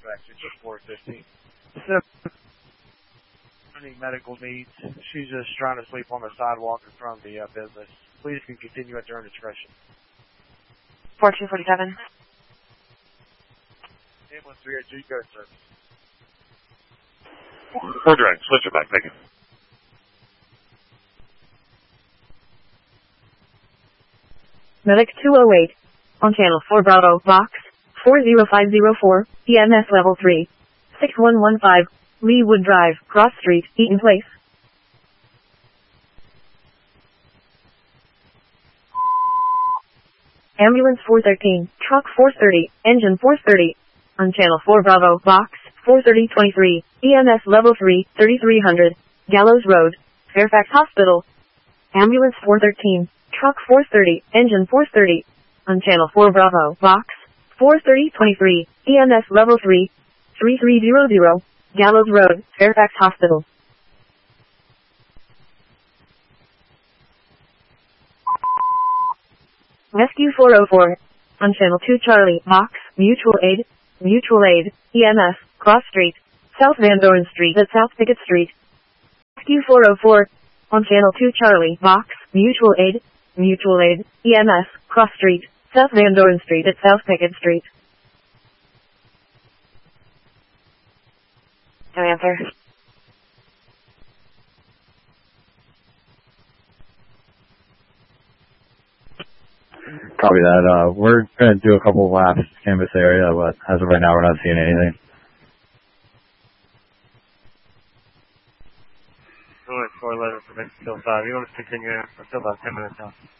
exit to 415. Any medical needs. She's just trying to sleep on the sidewalk in front of the business. Please can continue at your own discretion. 4247. Ambulance 3 at G-Code service. Roger, switch it back, thank you. Medic 208. On channel 4 Bravo, box 40504, EMS level 3. 6115, Leewood Drive, Cross Street, Eaton Place. Ambulance 413, truck 430, engine 430. On channel 4 Bravo, box 43023, EMS level 3, 3300, Gallows Road, Fairfax Hospital. Ambulance 413, truck 430, engine 430. On channel 4 Bravo, box 43023, EMS level 3, 3300, Gallows Road, Fairfax Hospital. Rescue 404. On channel 2 Charlie, box, Mutual Aid, EMS, Cross Street, South Van Doren Street at South Pickett Street. Rescue 404. On channel 2 Charlie, box, Mutual Aid, EMS, Cross Street, South Van Doren Street at South Pickett Street. No answer. Copy that. We're going to do a couple of laps canvas area, but as of right now, we're not seeing anything. Go ahead, 411 for Mexico 5. You want us to continue for still about 10 minutes now.